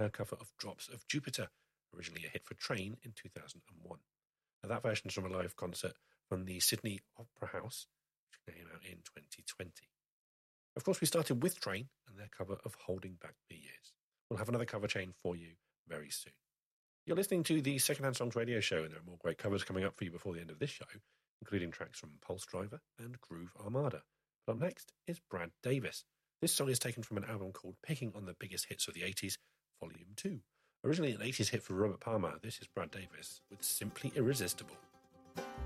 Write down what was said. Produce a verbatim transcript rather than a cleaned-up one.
her cover of Drops of Jupiter, originally a hit for Train in two thousand one. Now, that version is from a live concert from the Sydney Opera House, which came out in twenty twenty. Of course, we started with Train and their cover of Holding Back the Years. We'll have another cover chain for you very soon. You're listening to the Secondhand Songs radio show, and there are more great covers coming up for you before the end of this show, including tracks from Pulse Driver and Groove Armada. But up next is Brad Davis. This song is taken from an album called Picking on the Biggest Hits of the eighties, Volume two. Originally an eighties hit for Robert Palmer, this is Brad Davis with Simply Irresistible.